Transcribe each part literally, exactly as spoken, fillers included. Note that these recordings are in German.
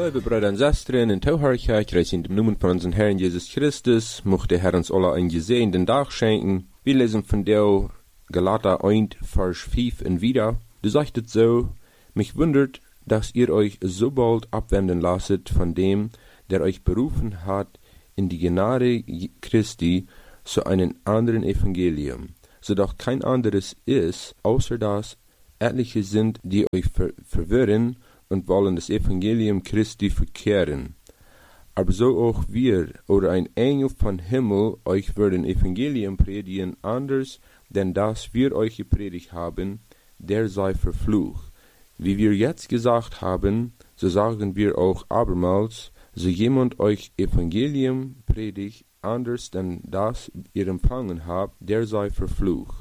Liebe Brüder und Schwestern, in Tauharigkeit, reich in dem Namen von unserem Herrn Jesus Christus, mochte der Herr uns alle einen gesegenten Tag schenken. Wir lesen von der Galater eins, Vers fünf und wieder. Du sagtet so, mich wundert, dass ihr euch so bald abwenden lasset von dem, der euch berufen hat, in die Gnade Christi zu einem anderen Evangelium, so doch kein anderes ist, außer dass etliche sind, die euch ver- verwirren und wollen das Evangelium Christi verkehren. Aber so auch wir oder ein Engel von Himmel euch würden Evangelium predigen anders, denn das wir euch gepredigt haben, der sei verflucht. Wie wir jetzt gesagt haben, so sagen wir auch abermals, so jemand euch Evangelium predigt anders, denn das ihr empfangen habt, der sei verflucht.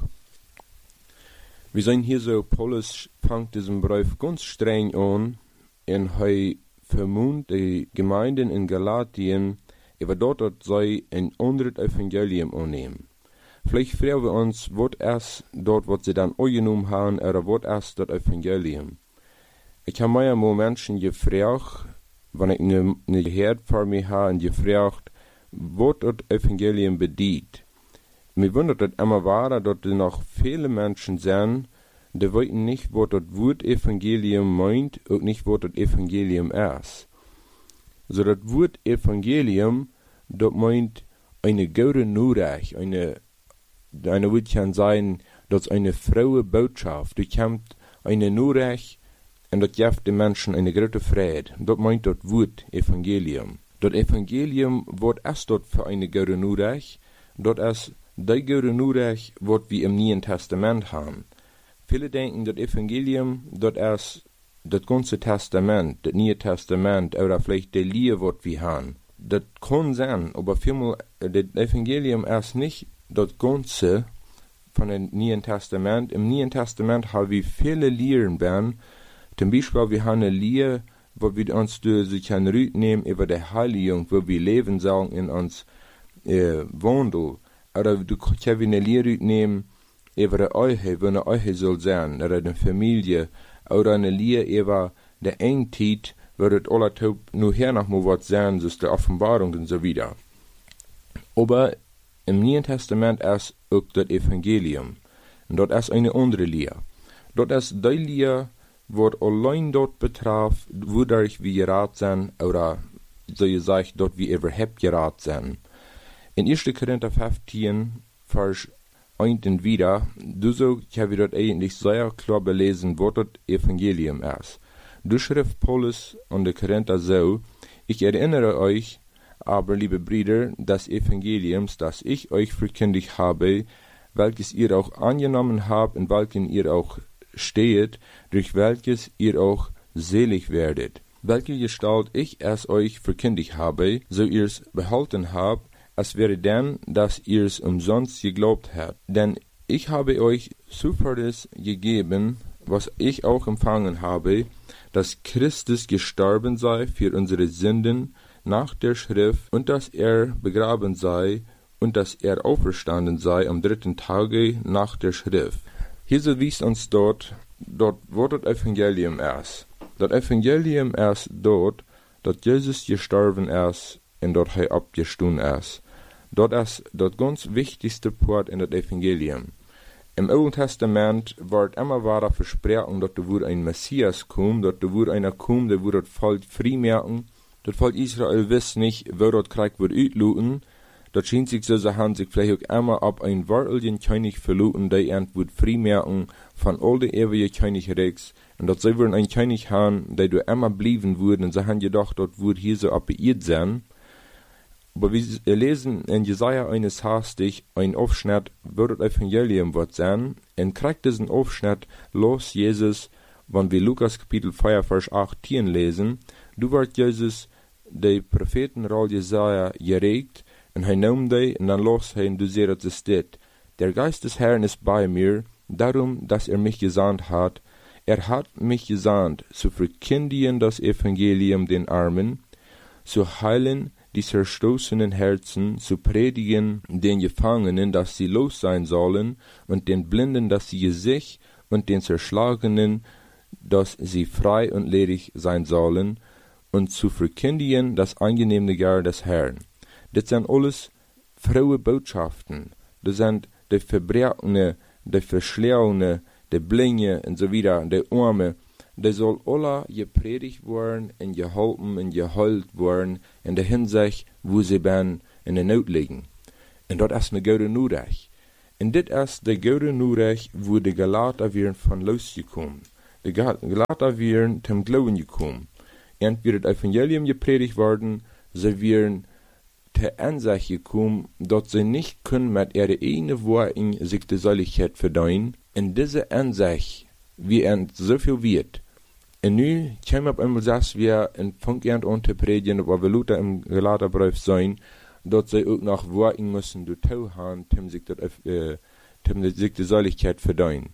Wir sehen hier so, Paulus fängt diesen Brief ganz streng an, und er vermont die Gemeinden in Galatien, über dort sei ein anderes Evangelium annehmen. Vielleicht fragen wir uns, was ist dort, was sie dann angenommen haben, oder was ist das Evangelium? Ich habe mir einmal Menschen gefragt, wenn ich eine, eine Herd vor mir habe, und gefragt, was das Evangelium bedeutet. Mir wundert es immer weiter, dass noch viele Menschen sind, die wissen nicht, was das Wort Evangelium meint und nicht, was das Evangelium ist. So das Wort Evangelium, das meint eine gute Nachricht, eine, eine Wort kann sein, das ist eine frohe Botschaft. Du kommt eine Nachricht und das gibt den Menschen eine große Freude. Das meint das Wort Evangelium. Das Evangelium, was ist das für eine gute Nachricht? Das ist die gute Nachricht, was wir im Neuen Testament haben. Viele denken, das Evangelium, das ist das ganze Testament, das Neue Testament, oder vielleicht die Lehre, was wir haben. Das kann sein, aber vielmehr, das Evangelium ist nicht das Ganze von dem Neuen Testament. Im Neuen Testament haben wir viele Lehren werden. Zum Beispiel, wir haben eine Lehre, wo wir uns durch sich ein Rüt nehmen über die Heiligung, wo wir leben sollen in uns äh, Wandel. Oder du kannst eine Lehre nehmen, über die Ehe, wo eine Ehe soll sein, oder eine Familie, oder eine Lehre über die Engtheit, wo das alle nur her noch mal was sein, so ist die Offenbarung und so wieder. Aber im Neuen Testament ist auch das Evangelium. Und dort ist eine andere Lehre. Dort ist die Lehre, was allein dort betrifft, wodurch wir geraten sind, oder so gesagt, dort wir überhaupt geraten sind. In erster Korinther fünfzehn, Vers eins und wieder, du so, ich habe dort eigentlich sehr klar belesen, was das Evangelium ist. Du schrift Paulus an die Korinther so, ich erinnere euch, aber liebe Brüder, des Evangeliums, das ich euch verkündigt habe, welches ihr auch angenommen habt, in welchem ihr auch steht, durch welches ihr auch selig werdet. Welche Gestalt ich es euch verkündigt habe, so ihr's behalten habt, es wäre denn, dass ihr's umsonst geglaubt habt. Denn ich habe euch zuverlässig gegeben, was ich auch empfangen habe, dass Christus gestorben sei für unsere Sünden nach der Schrift, und dass er begraben sei, und dass er auferstanden sei am dritten Tage nach der Schrift. Hier so wies uns dort, dort wo das Evangelium ist. Das Evangelium ist dort, dass Jesus gestorben ist und dort er abgestanden ist. Dort ist das ganz wichtigste Part in das Evangelium. Im Alten Testament wird immer weiter versprochen, dass da wird ein Messias kommen, dass da wird einer kommen, der wird das Volk frei machen. Das Volk Israel weiß nicht, wo das Krieg wird auslösen. Das scheint sich so, sie haben sich vielleicht auch immer ab ein wahrlichen König verloren, der ent wird frei machen von all den ewigen Königreichs. Und dass sie würden einen König haben, der du immer bleiben würde, und sie haben gedacht, das wird hier so abbeirrt sein. Aber wir lesen in Jesaja eines hastig ein Aufschnitt, wo das Evangelium wird sein, und kriegt diesen Aufschnitt los Jesus, wenn wir Lukas Kapitel vier, Vers achtzehn lesen, du wird Jesus der Prophetenroll Jesaja geregt, und er nahm die, und dann los er, du seht es steht, der Geist des Herrn ist bei mir, darum, dass er mich gesandt hat, er hat mich gesandt, zu verkündigen das Evangelium den Armen, zu heilen die zerstoßenen Herzen, zu predigen den Gefangenen, dass sie los sein sollen, und den Blinden, dass sie Gesicht, und den Zerschlagenen, dass sie frei und ledig sein sollen, und zu verkündigen das angenehme Jahr des Herrn. Das sind alles frohe Botschaften. Das sind die Verbrechene, die Verschlagene, die Blinde und so weiter, die Arme. Die soll alle gepredigt werden und geholfen und geheult werden in der Hinsicht, wo sie ben in der Not liegen. Und das ist eine gute Nachricht. Und das ist die gute Nachricht, wo die Galater wären von losgekommen. Die Galater wären zum Glauben gekommen. Und wird das Evangelium gepredigt worden, sie wären zur Ansicht gekommen, dass sie nicht können mit ihrer eigenen Worten sich die Seligkeit verdienen. In dieser Ansicht, wie er so viel wird. Und nun kommen auf einmal, dass wir in Funkend und zu predigen, aber wir Luther im Galaterbrief sein, dass sie auch noch Worten müssen, du Tau haben, um sich, äh, sich die Seligkeit verdienen.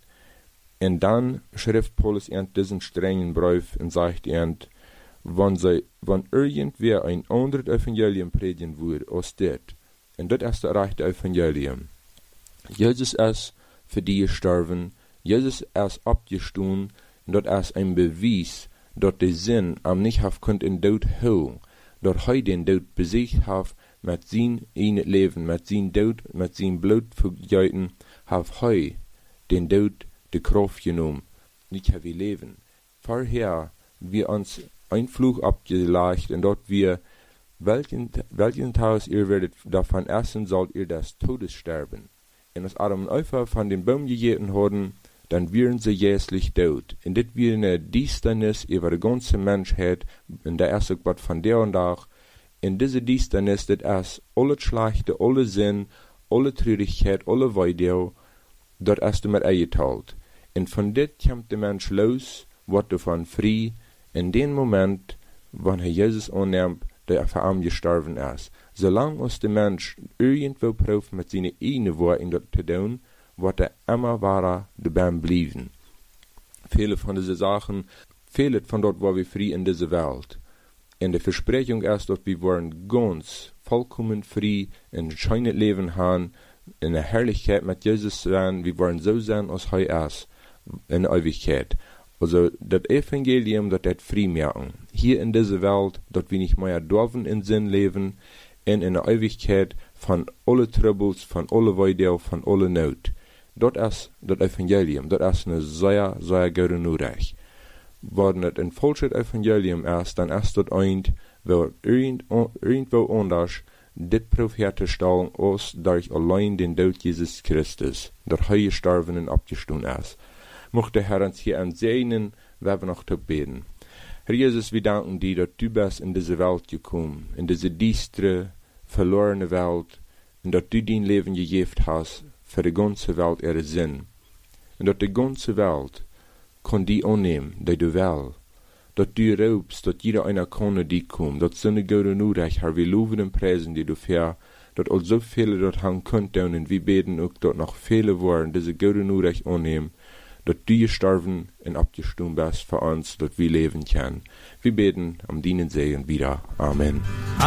Und dann schrift Paulus in diesen strengen Brief und sagt er, wenn, sie, wenn irgendwer ein anderes Evangelium predigen würde als das, und das ist das rechte Evangelium. Jesus ist für die gestorben, Jesus ist abgestanden, und das ist ein Beweis, dass der Sinn am nicht have könnt in Tod holen, dass er den Tod besiegt hat mit sein eigenes Leben, mit sein Tod, mit sein Blut vergeuden, hat er den Tod die Kraft genommen, nicht wie leben. Vorher wir uns ein Fluch abgelegt, und dort wir, welchen, welchen Tag ihr werdet davon essen, sollt ihr des Todes sterben. Und als Adam und Eva von dem Baum gegessen haben, dann wären sie jährlich tot. Und das wäre eine Düsternis über die ganze Menschheit, und der erste Gott von der und da. In diese Düsternis, das ist alle Schlechte, alle Sinn, alle Traurigkeit, alle Weidel, dort ist du mit eingeteilt. Und von das kommt der Mensch los, wird davon frei, in dem Moment, wenn er Jesus annimmt, der für ihn gestorben ist. Solange uns der Mensch irgendwo probt, mit seinen eigenen Worten dort zu tun, wird er immer wahrer dabei bleiben. Viele von diesen Sachen fehlen von dort, wo wir frei in dieser Welt. Und die Versprechung ist, dass wir wollen ganz vollkommen frei ein schönes Leben haben, in der Herrlichkeit mit Jesus sein, wir wollen so sein, als er ist, in der Ewigkeit. Also, das Evangelium, das das frei machen. Hier in dieser Welt, dass wir nicht mehr dürfen in Sinn leben, und in der Ewigkeit von alle Troubles, von alle Weidel, von alle Not. Das ist das Evangelium, das ist eine sehr, sehr gute Nachricht. Wenn es ein falsches Evangelium ist, dann ist das ein, wo irgendwo anders das Prophet stellen, als durch allein den Tod Jesus Christus, der er gestorben und abgestanden ist. Mochte der Herr uns hier ansehen, werden wir noch zu beten. Herr Jesus, wir danken dir, dass du bist in diese Welt gekommen, in diese düstere, verlorene Welt, und dass du dein Leben gegeben hast, für die ganze Welt ihre Sinn. Und dass die ganze Welt kann die annehmen, die du willst. Dass du raubst, dass jeder einer kann die kommt. Dass so eine gute Nachricht, Herr, wir loben und preisen dir dafür, dass all so viele dort haben können, und wir beten auch, dass noch viele wollen, diese gute Nachricht annehmen, dass du gestorben und abgestorben bist für uns, dass wir leben können. Wir beten am Dienen Segen wieder. Amen.